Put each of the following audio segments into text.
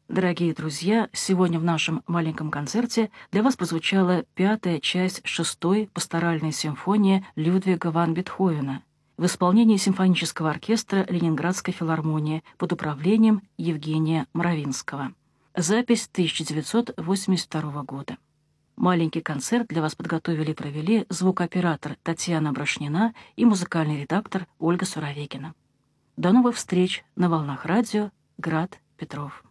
Дорогие друзья, сегодня в нашем маленьком концерте для вас прозвучала 5-я часть 6-й пасторальной симфонии Людвига ван Бетховена в исполнении симфонического оркестра Ленинградской филармонии под управлением Евгения Мравинского. Запись 1982 года. Маленький концерт для вас подготовили и провели звукооператор Татьяна Брошнина и музыкальный редактор Ольга Суровегина. До новых встреч на волнах радио «Град Петров».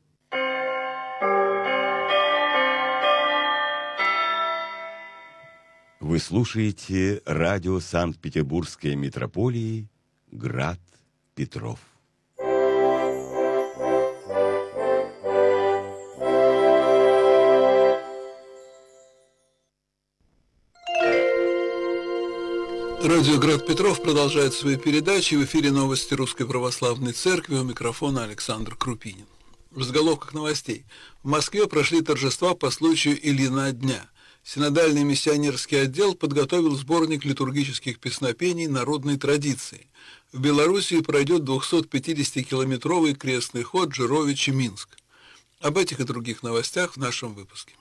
Вы слушаете радио Санкт-Петербургской митрополии «Град Петров». Радио «Град Петров» продолжает свои передачи. В эфире новости Русской Православной Церкви. У микрофона Александр Крупинин. В заголовках новостей. В Москве прошли торжества по случаю Ильина дня. Синодальный миссионерский отдел подготовил сборник литургических песнопений народной традиции. В Белоруссии пройдет 250-километровый крестный ход Жировичи-Минск. Об этих и других новостях в нашем выпуске.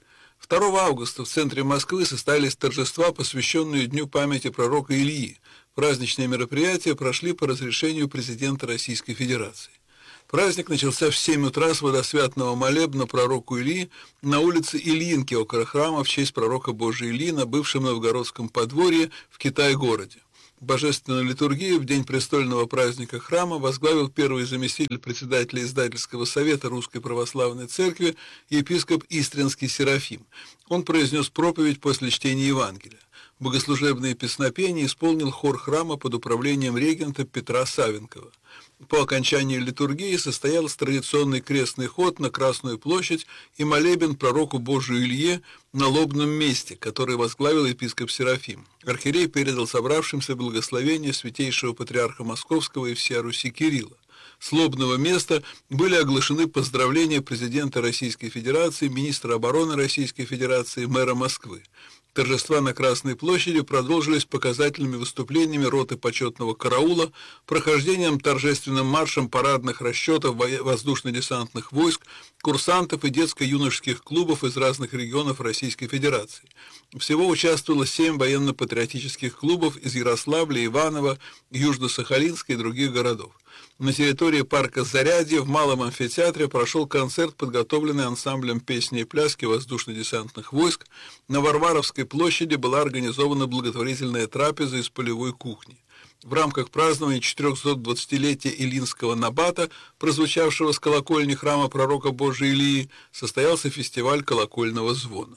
2 августа в центре Москвы состоялись торжества, посвященные Дню памяти пророка Ильи. Праздничные мероприятия прошли по разрешению президента Российской Федерации. Праздник начался в 7 утра с водосвятного молебна пророку Ильи на улице Ильинки около храма в честь пророка Божия Ильи на бывшем Новгородском подворье в Китай-городе. Божественную литургию в день престольного праздника храма возглавил первый заместитель председателя издательского совета Русской Православной Церкви епископ Истринский Серафим. Он произнес проповедь после чтения Евангелия. Богослужебные песнопения исполнил хор храма под управлением регента Петра Савенкова. По окончании литургии состоялся традиционный крестный ход на Красную площадь и молебен пророку Божию Илье на лобном месте, который возглавил епископ Серафим. Архиерей передал собравшимся благословение святейшего патриарха Московского и всея Руси Кирилла. С лобного места были оглашены поздравления президента Российской Федерации, министра обороны Российской Федерации, мэра Москвы. Торжества на Красной площади продолжились показательными выступлениями роты почетного караула, прохождением торжественным маршем парадных расчетов воздушно-десантных войск, курсантов и детско-юношеских клубов из разных регионов Российской Федерации. Всего участвовало 7 военно-патриотических клубов из Ярославля, Иваново, Южно-Сахалинска и других городов. На территории парка Зарядье в Малом амфитеатре прошел концерт, подготовленный ансамблем песни и пляски воздушно-десантных войск. На Варваровской площади была организована благотворительная трапеза из полевой кухни. В рамках празднования 420-летия Илинского набата, прозвучавшего с колокольни храма пророка Божия Илии, состоялся фестиваль колокольного звона.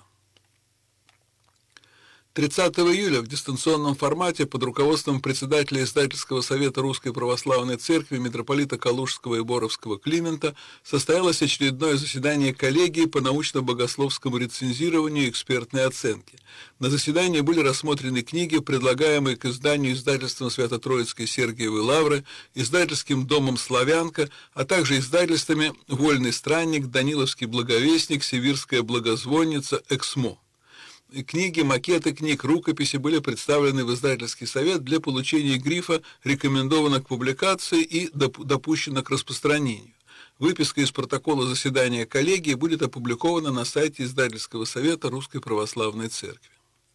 30 июля в дистанционном формате под руководством председателя издательского совета Русской Православной Церкви митрополита Калужского и Боровского Климента состоялось очередное заседание коллегии по научно-богословскому рецензированию и экспертной оценке. На заседании были рассмотрены книги, предлагаемые к изданию издательством Свято-Троицкой Сергиевой Лавры, издательским домом «Славянка», а также издательствами «Вольный странник», «Даниловский благовестник», «Сибирская благозвонница», «Эксмо». Книги, макеты книг, рукописи были представлены в издательский совет для получения грифа «Рекомендовано к публикации» и «Допущено к распространению». Выписка из протокола заседания коллегии будет опубликована на сайте издательского совета Русской Православной Церкви.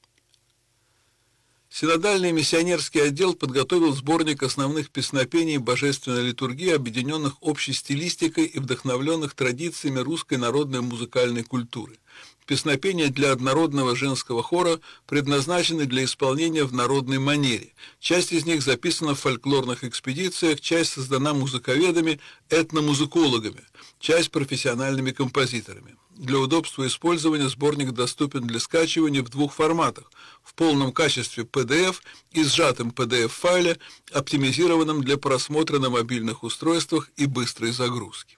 Синодальный миссионерский отдел подготовил сборник основных песнопений божественной литургии, объединенных общей стилистикой и вдохновленных традициями русской народной музыкальной культуры. Песнопения для однородного женского хора предназначены для исполнения в народной манере. Часть из них записана в фольклорных экспедициях, часть создана музыковедами, этномузыкологами, часть профессиональными композиторами. Для удобства использования сборник доступен для скачивания в 2 форматах: в полном качестве PDF и сжатым PDF-файле, оптимизированном для просмотра на мобильных устройствах и быстрой загрузки.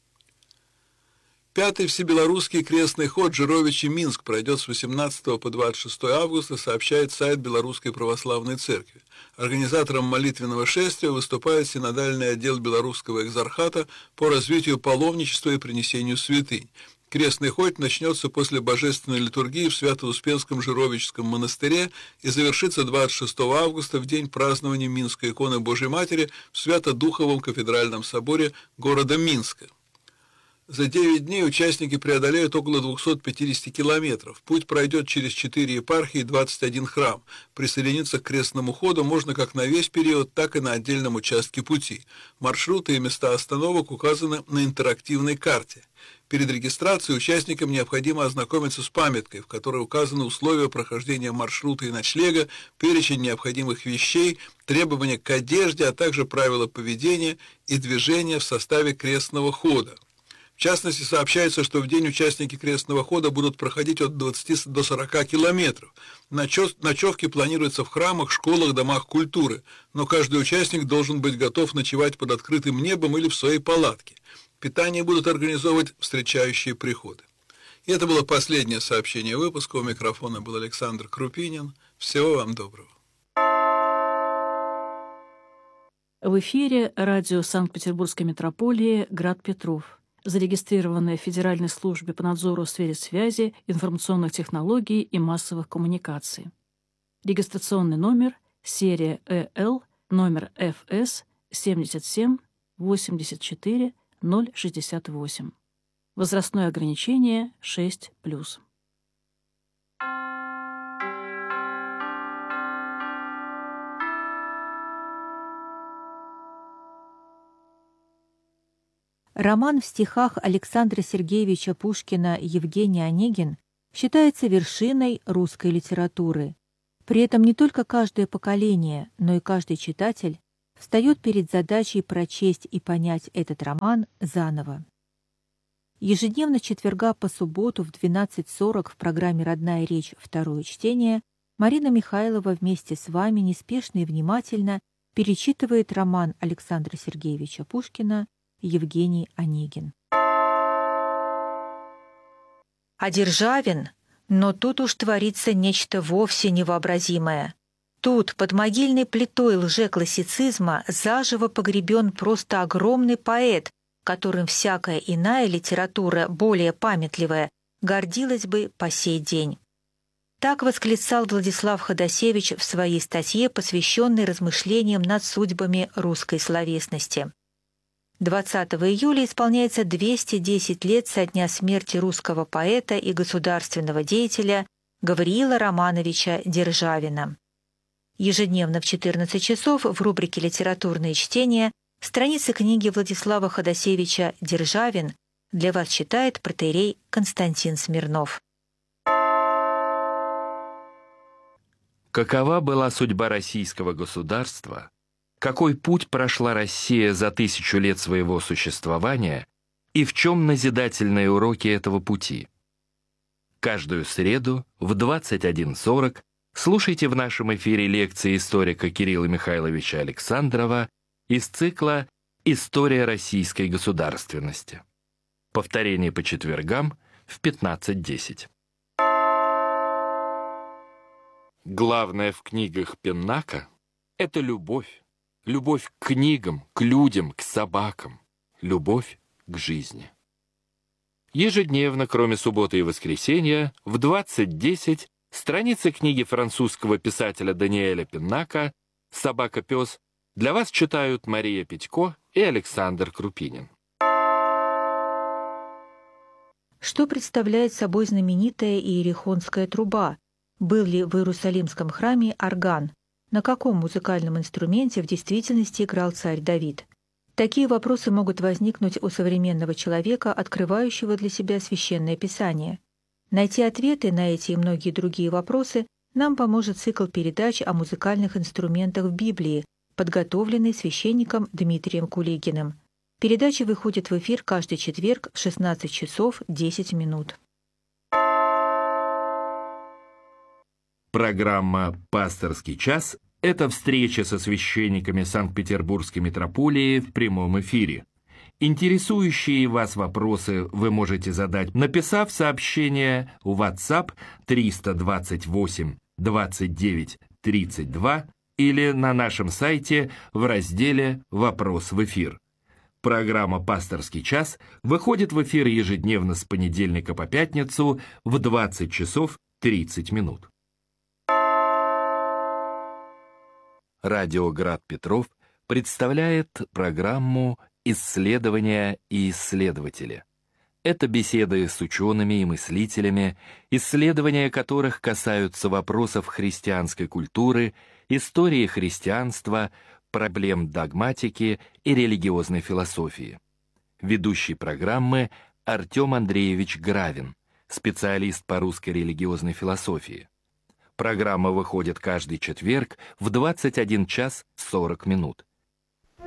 5-й всебелорусский крестный ход Жировичи-Минск пройдет с 18 по 26 августа, сообщает сайт Белорусской Православной Церкви. Организатором молитвенного шествия выступает синодальный отдел Белорусского экзархата по развитию паломничества и принесению святынь. Крестный ход начнется после божественной литургии в Свято-Успенском Жировическом монастыре и завершится 26 августа в день празднования Минской иконы Божьей Матери в Свято-Духовом кафедральном соборе города Минска. За 9 дней участники преодолеют около 250 километров. Путь пройдет через 4 епархии и 21 храм. Присоединиться к крестному ходу можно как на весь период, так и на отдельном участке пути. Маршруты и места остановок указаны на интерактивной карте. Перед регистрацией участникам необходимо ознакомиться с памяткой, в которой указаны условия прохождения маршрута и ночлега, перечень необходимых вещей, требования к одежде, а также правила поведения и движения в составе крестного хода. В частности, сообщается, что в день участники крестного хода будут проходить от 20 до 40 километров. Ночевки планируются в храмах, школах, домах культуры, но каждый участник должен быть готов ночевать под открытым небом или в своей палатке. Питание будут организовывать встречающие приходы. И это было последнее сообщение выпуска. У микрофона был Александр Крупинин. Всего вам доброго. В эфире радио Санкт-Петербургской метрополии «Град Петров», зарегистрированное в Федеральной службе по надзору в сфере связи, информационных технологий и массовых коммуникаций. Регистрационный номер, серия ЭЛ, номер ФС 77 84 068. Возрастное ограничение 6+. Роман в стихах Александра Сергеевича Пушкина «Евгений Онегин» считается вершиной русской литературы. При этом не только каждое поколение, но и каждый читатель встает перед задачей прочесть и понять этот роман заново. Ежедневно с четверга по субботу в 12:40 в программе «Родная речь. Второе чтение» Марина Михайлова вместе с вами неспешно и внимательно перечитывает роман Александра Сергеевича Пушкина «Евгений Онегин». А Державин, но тут уж творится нечто вовсе невообразимое. Тут, под могильной плитой лжеклассицизма, заживо погребен просто огромный поэт, которым всякая иная литература, более памятливая, гордилась бы по сей день. Так восклицал Владислав Ходосевич в своей статье, посвященной размышлениям над судьбами русской словесности. 20 июля исполняется 210 лет со дня смерти русского поэта и государственного деятеля Гавриила Романовича Державина. Ежедневно в 14 часов в рубрике «Литературные чтения» страницы книги Владислава Ходосевича «Державин» для вас читает протоиерей Константин Смирнов. Какова была судьба российского государства? Какой путь прошла Россия за 1000 лет своего существования и в чем назидательные уроки этого пути? Каждую среду в 21:40 слушайте в нашем эфире лекции историка Кирилла Михайловича Александрова из цикла «История российской государственности». Повторение по четвергам в 15:10. Главное в книгах Пеннака — это любовь. Любовь к книгам, к людям, к собакам. Любовь к жизни. Ежедневно, кроме субботы и воскресенья, в 20:10 страницы книги французского писателя Даниэля Пеннака «Собака-пес» для вас читают Мария Петько и Александр Крупинин. Что представляет собой знаменитая иерихонская труба? Был ли в Иерусалимском храме орган? На каком музыкальном инструменте в действительности играл царь Давид? Такие вопросы могут возникнуть у современного человека, открывающего для себя Священное Писание. Найти ответы на эти и многие другие вопросы нам поможет цикл передач о музыкальных инструментах в Библии, подготовленный священником Дмитрием Кулигиным. Передача выходит в эфир каждый четверг в 16 часов 10 минут. Программа «Пасторский час» — это встреча со священниками Санкт-Петербургской митрополии в прямом эфире. Интересующие вас вопросы вы можете задать, написав сообщение в WhatsApp 328 29 32 или на нашем сайте в разделе «Вопрос в эфир». Программа «Пасторский час» выходит в эфир ежедневно с понедельника по пятницу в 20 часов 30 минут. Радио «Град Петров» представляет программу «Исследования и исследователи». Это беседы с учеными и мыслителями, исследования которых касаются вопросов христианской культуры, истории христианства, проблем догматики и религиозной философии. Ведущий программы Артем Андреевич Гравин, специалист по русской религиозной философии. Программа выходит каждый четверг в 21 час 40 минут.